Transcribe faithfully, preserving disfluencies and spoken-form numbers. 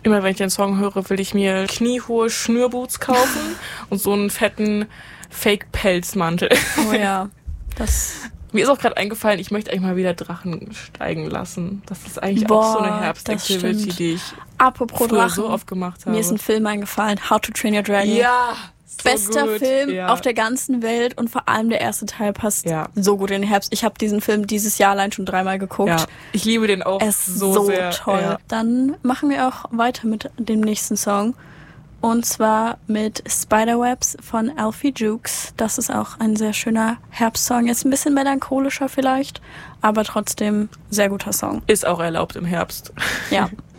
Immer wenn ich den Song höre, will ich mir kniehohe Schnürboots kaufen und so einen fetten Fake-Pelzmantel. Oh ja, das... Mir ist auch gerade eingefallen, ich möchte eigentlich mal wieder Drachen steigen lassen. Das ist eigentlich Boah, auch so eine Herbst-Activity, die ich Apropos früher Drachen, so oft gemacht habe. mir ist ein Film eingefallen, How to Train Your Dragon. Ja, so Bester gut. Film ja. auf der ganzen Welt und vor allem der erste Teil passt Ja. so gut in den Herbst. Ich habe diesen Film dieses Jahr allein schon dreimal geguckt. Ja, ich liebe den auch Er ist so, so sehr. toll. Ja. Dann machen wir auch weiter mit dem nächsten Song. Und zwar mit Spiderwebs von Alfie Jukes. Das ist auch ein sehr schöner Herbstsong. Jetzt ein bisschen melancholischer vielleicht, aber trotzdem sehr guter Song. Ist auch erlaubt im Herbst. Ja.